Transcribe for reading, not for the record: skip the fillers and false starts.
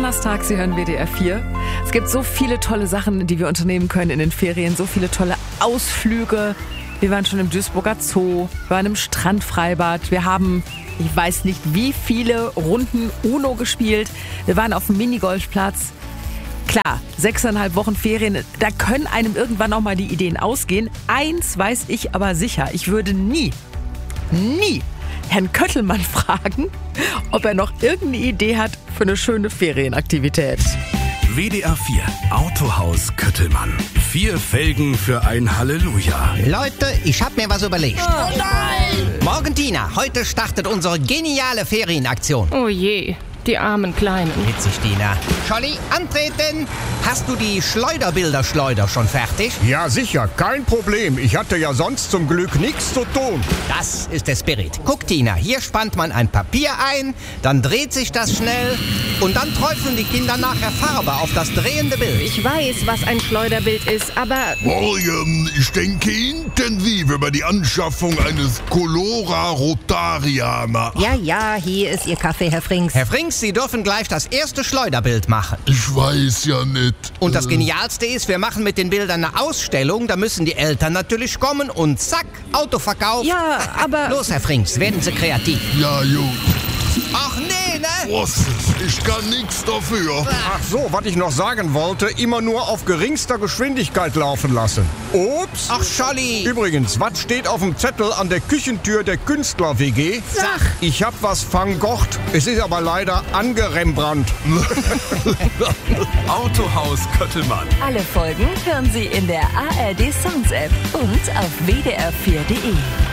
Donnerstag, Sie hören WDR 4. Es gibt so viele tolle Sachen, die wir unternehmen können in den Ferien. So viele tolle Ausflüge. Wir waren schon im Duisburger Zoo, wir waren im Strandfreibad. Wir haben, ich weiß nicht wie viele Runden Uno gespielt. Wir waren auf dem Minigolfplatz. Klar, 6,5 Wochen Ferien, da können einem irgendwann auch mal die Ideen ausgehen. Eins weiß ich aber sicher, ich würde nie Herrn Köttelmann fragen, ob er noch irgendeine Idee hat für eine schöne Ferienaktivität. WDR 4 Autohaus Köttelmann. 4 Felgen für ein Halleluja. Leute, ich hab mir was überlegt. Oh nein! Morgen, Tina, heute startet unsere geniale Ferienaktion. Oh je, die armen Kleinen. Witzig, Tina. Scholli, antreten! Hast du die Schleuderbilderschleuder schon fertig? Ja, sicher, kein Problem. Ich hatte ja sonst zum Glück nichts zu tun. Das ist der Spirit. Guck, Tina, hier spannt man ein Papier ein, dann dreht sich das schnell und dann träufeln die Kinder nachher Farbe auf das drehende Bild. Ich weiß, was ein Schleuderbild ist, aber... Morgen, ich denke intensiv über die Anschaffung eines Colora Rotaria nach. Ja, hier ist Ihr Kaffee, Herr Frings. Herr Frings, Sie dürfen gleich das erste Schleuderbild machen. Ich weiß ja nicht. Und das Genialste ist, wir machen mit den Bildern eine Ausstellung, da müssen die Eltern natürlich kommen und zack, Autoverkauf. Ja, aber... Los, Herr Frings, werden Sie kreativ. Ja, gut. Ach nee, ne? Was? Ich kann nichts dafür. Ach so, was ich noch sagen wollte, immer nur auf geringster Geschwindigkeit laufen lassen. Ups. Ach, Scholli. Übrigens, was steht auf dem Zettel an der Küchentür der Künstler-WG? Sag. Ich hab was Van Gogh, es ist aber leider angerembrannt. Autohaus Köttelmann. Alle Folgen hören Sie in der ARD Sounds App und auf wdr4.de.